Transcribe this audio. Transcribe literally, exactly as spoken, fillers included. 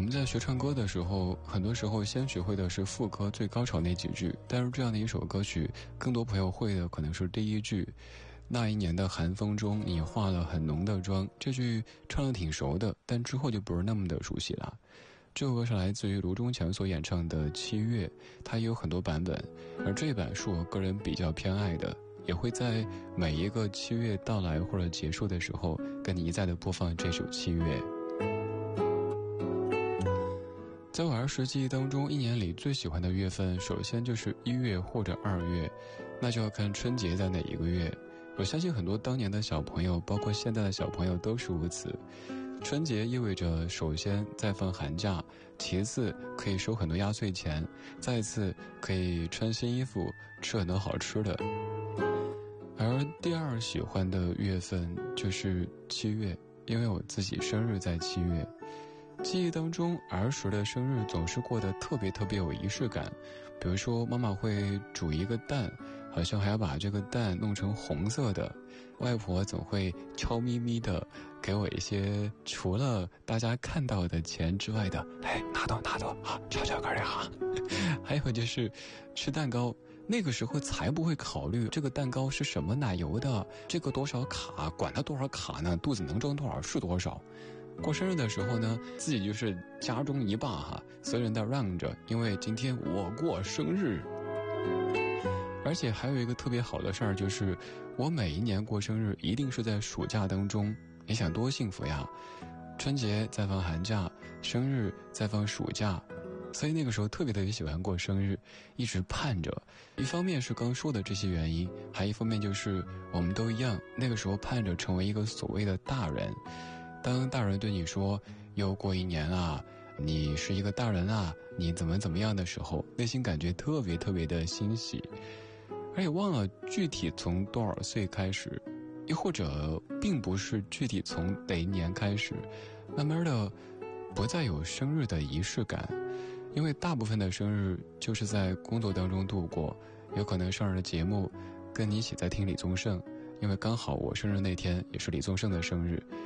我们在学唱歌的时候，很多时候先学会的是副歌最高潮那几句，但是这样的一首歌曲，更多朋友会的可能是第一句，那一年的寒风中你化了很浓的妆。这句唱得挺熟的，但之后就不是那么的熟悉了。这首歌是来自于卢中强所演唱的《七月》，它也有很多版本，而这一版是我个人比较偏爱的，也会在每一个七月到来或者结束的时候跟你一再的播放这首《七月》。在我儿时记忆当中，一年里最喜欢的月份首先就是一月或者二月，那就要看春节在哪一个月。我相信很多当年的小朋友，包括现在的小朋友都是如此。春节意味着首先在放寒假，其次可以收很多压岁钱，再次可以穿新衣服，吃很多好吃的。而第二喜欢的月份就是七月，因为我自己生日在七月。记忆当中儿时的生日总是过得特别特别有仪式感，比如说妈妈会煮一个蛋，好像还要把这个蛋弄成红色的，外婆总会悄咪咪的给我一些除了大家看到的钱之外的，哎，拿到拿到啊，悄悄个的哈。还有就是吃蛋糕，那个时候才不会考虑这个蛋糕是什么奶油的，这个多少卡，管它多少卡呢，肚子能装多少是多少。过生日的时候呢，自己就是家中一霸哈，所有人都让着，因为今天我过生日。而且还有一个特别好的事儿，就是我每一年过生日一定是在暑假当中，你想多幸福呀，春节再放寒假，生日再放暑假，所以那个时候特别特别喜欢过生日，一直盼着。一方面是刚说的这些原因，还一方面就是我们都一样，那个时候盼着成为一个所谓的大人。当大人对你说又过一年啊，你是一个大人啊，你怎么怎么样的时候，内心感觉特别特别的欣喜。而且忘了具体从多少岁开始，又或者并不是具体从哪一年开始，慢慢的不再有生日的仪式感，因为大部分的生日就是在工作当中度过，有可能上日的节目跟你一起在听李宗盛，因为刚好我生日那天也是李宗盛的生日，